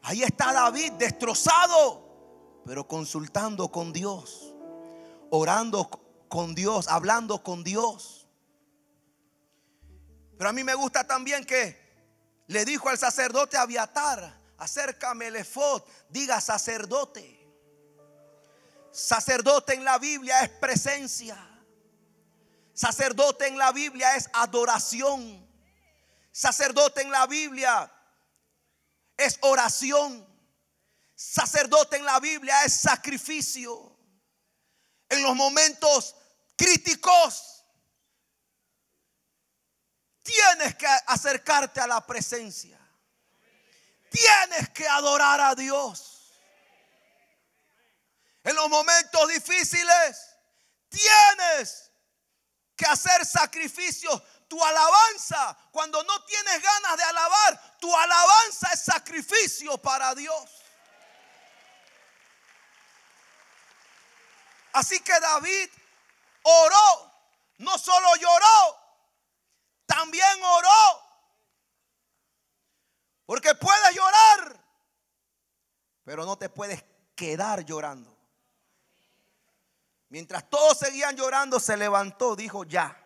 Ahí está David destrozado, pero consultando con Dios, orando con Dios, hablando con Dios. Pero a mí me gusta también que le dijo al sacerdote Abiatar: acércame el efod. Diga sacerdote. Sacerdote en la Biblia es presencia. Sacerdote en la Biblia es adoración. Sacerdote en la Biblia es oración. Sacerdote en la Biblia es sacrificio. En los momentos críticos tienes que acercarte a la presencia. Tienes que adorar a Dios. En los momentos difíciles tienes que hacer sacrificios. Tu alabanza, cuando no tienes ganas de alabar, tu alabanza es sacrificio para Dios. Así que David oró, no solo lloró, también oró. Porque puedes llorar, pero no te puedes quedar llorando. Mientras todos seguían llorando, se levantó, dijo: ya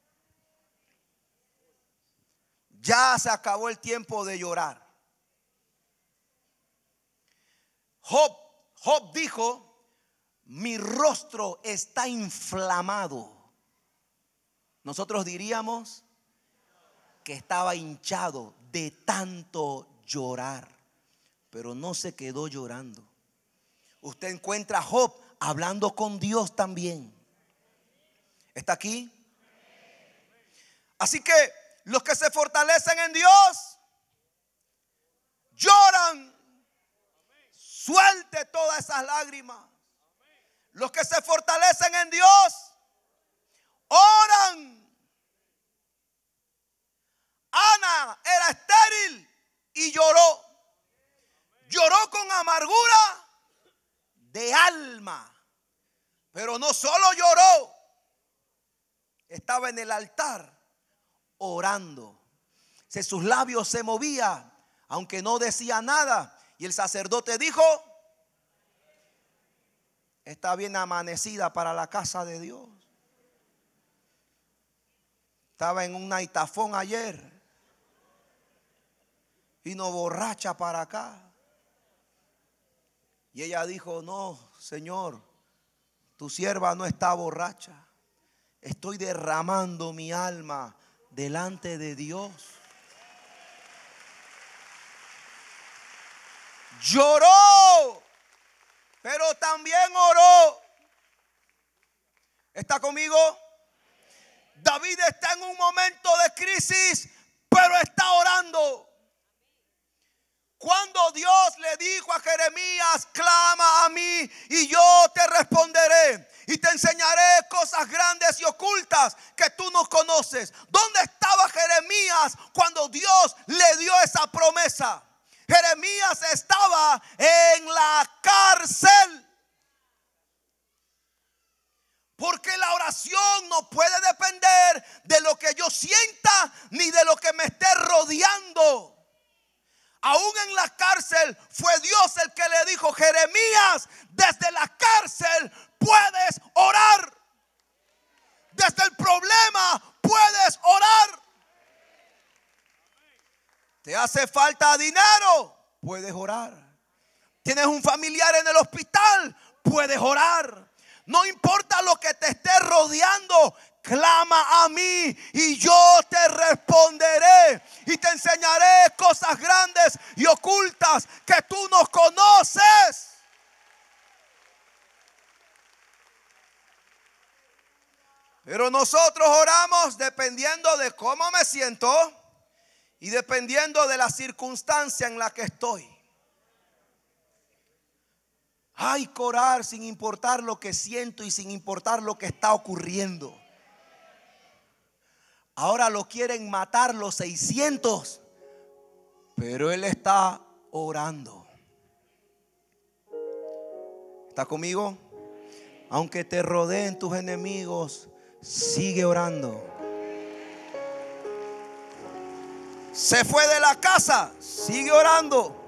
se acabó el tiempo de llorar. Job dijo: mi rostro está inflamado. Nosotros diríamos que estaba hinchado de tanto llorar, pero no se quedó llorando. Usted encuentra a Job hablando con Dios también. ¿Está aquí? Así que los que se fortalecen en Dios lloran. Suelte todas esas lágrimas. Los que se fortalecen en Dios oran. Ana era estéril y lloró. Lloró con amargura de alma. Pero no solo lloró, estaba en el altar orando. Sus labios se movían, aunque no decía nada. Y el sacerdote dijo: está bien amanecida para la casa de Dios. Estaba en un naitafón ayer, vino borracha para acá. Y ella dijo: no, Señor, tu sierva no está borracha. Estoy derramando mi alma delante de Dios. Lloró, pero también oró. ¿Está conmigo? David está en un momento de crisis, pero está orando. Cuando Dios le dijo a Jeremías: clama a mí y yo te responderé y te enseñaré cosas grandes y ocultas que tú no conoces. ¿Dónde estaba Jeremías cuando Dios le dio esa promesa? Jeremías estaba en la cárcel. Porque la oración no puede depender de lo que yo sienta ni de lo que me esté rodeando. Aún en la cárcel fue Dios el que le dijo: Jeremías, desde la cárcel puedes orar. Desde el problema puedes orar. ¿Te hace falta dinero? Puedes orar. ¿Tienes un familiar en el hospital? Puedes orar. No importa lo que te esté rodeando, clama a mí y yo te responderé y te enseñaré cosas grandes y ocultas que tú no conoces. Pero nosotros oramos dependiendo de cómo me siento y dependiendo de la circunstancia en la que estoy. Hay que orar sin importar lo que siento y sin importar lo que está ocurriendo. Ahora lo quieren matar los 600, pero él está orando. ¿Está conmigo? Aunque te rodeen tus enemigos, sigue orando. Se fue de la casa, sigue orando.